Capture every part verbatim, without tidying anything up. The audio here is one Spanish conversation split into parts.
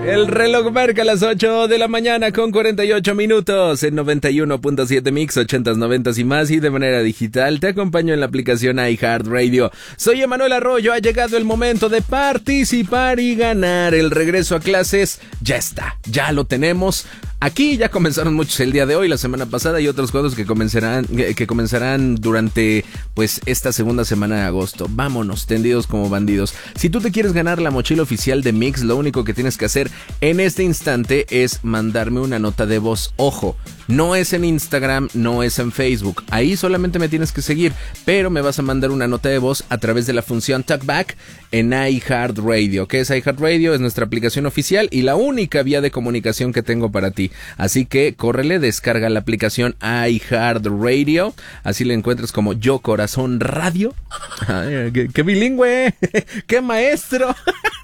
El reloj marca las ocho de la mañana con cuarenta y ocho minutos en noventa y uno punto siete Mix, ochentas, noventas y más, y de manera digital te acompaño en la aplicación iHeartRadio. Soy Emanuel Arroyo, ha llegado el momento de participar y ganar. El regreso a clases ya está, ya lo tenemos. Aquí ya comenzaron muchos el día de hoy, la semana pasada, y otros juegos que comenzarán que comenzarán durante pues esta segunda semana de agosto. Vámonos, tendidos como bandidos. Si tú te quieres ganar la mochila oficial de Mix, lo único que tienes que hacer en este instante es mandarme una nota de voz. Ojo, no es en Instagram, no es en Facebook. Ahí solamente me tienes que seguir, pero me vas a mandar una nota de voz a través de la función Talkback en iHeartRadio. ¿Qué es iHeartRadio? Es nuestra aplicación oficial y la única vía de comunicación que tengo para ti. Así que córrele, descarga la aplicación iHeartRadio, así le encuentras como Yo Corazón Radio. Ay, qué, qué bilingüe, qué maestro.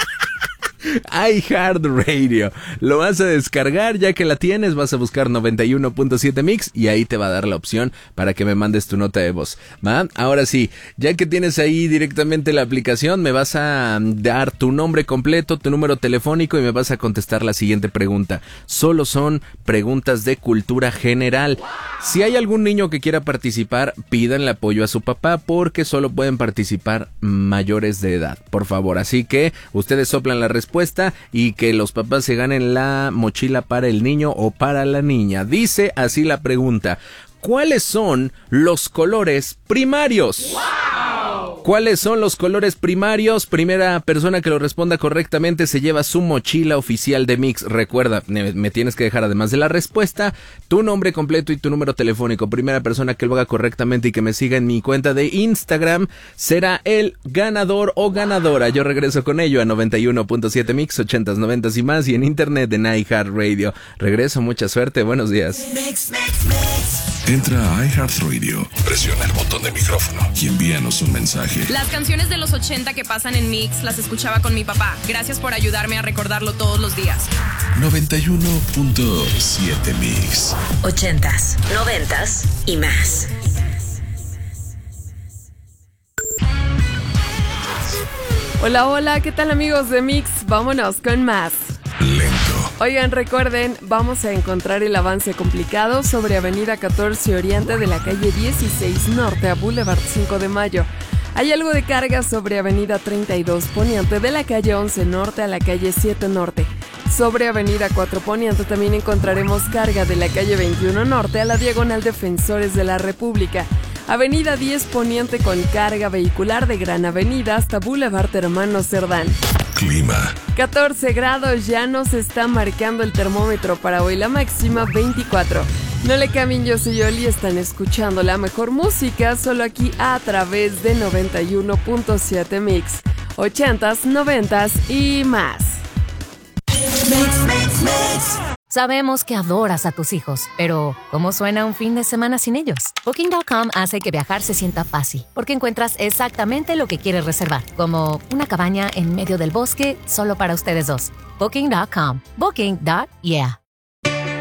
iHeartRadio, lo vas a descargar, ya que la tienes, vas a buscar noventa y uno punto siete Mix y ahí te va a dar la opción para que me mandes tu nota de voz, ¿va? Ahora sí, ya que tienes ahí directamente la aplicación, me vas a dar tu nombre completo, tu número telefónico y me vas a contestar la siguiente pregunta. Solo son preguntas de cultura general. Si hay algún niño que quiera participar, pídanle apoyo a su papá porque solo pueden participar mayores de edad, por favor. Así que ustedes soplan la respuesta y que los papás se ganen la mochila para el niño o para la niña. Dice así la pregunta: ¿cuáles son los colores primarios? ¡Wow! ¿Cuáles son los colores primarios? Primera persona que lo responda correctamente se lleva su mochila oficial de Mix. Recuerda, me, me tienes que dejar, además de la respuesta, tu nombre completo y tu número telefónico. Primera persona que lo haga correctamente y que me siga en mi cuenta de Instagram será el ganador o ganadora. Yo regreso con ello a noventa y uno punto siete Mix, ochentas, noventas y más, y en internet en iHeartRadio. Regreso, mucha suerte, buenos días. Mix, mix, mix. Entra a iHeartRadio, presiona el botón de micrófono y envíanos un mensaje. Las canciones de los ochenta que pasan en Mix las escuchaba con mi papá. Gracias por ayudarme a recordarlo todos los días. noventa y uno punto siete Mix. Ochentas, noventas y más. Hola, hola, ¿qué tal amigos de Mix? Vámonos con más. Lento. Oigan, recuerden, vamos a encontrar el avance complicado sobre Avenida catorce Oriente de la calle dieciséis Norte a Boulevard cinco de Mayo. Hay algo de carga sobre Avenida treinta y dos Poniente de la calle once Norte a la calle siete Norte. Sobre Avenida cuatro Poniente también encontraremos carga de la calle veintiuno Norte a la diagonal Defensores de la República. Avenida diez Poniente con carga vehicular de Gran Avenida hasta Boulevard Hermano Cerdán. Clima. catorce grados, ya nos está marcando el termómetro para hoy, la máxima veinticuatro. No le cambien, yo soy Yoli, están escuchando la mejor música solo aquí a través de noventa y uno punto siete Mix. Ochentas, noventas y más. Mix, mix, mix. Sabemos que adoras a tus hijos, pero ¿cómo suena un fin de semana sin ellos? Booking punto com hace que viajar se sienta fácil, porque encuentras exactamente lo que quieres reservar, como una cabaña en medio del bosque solo para ustedes dos. Booking punto com. Booking. Yeah.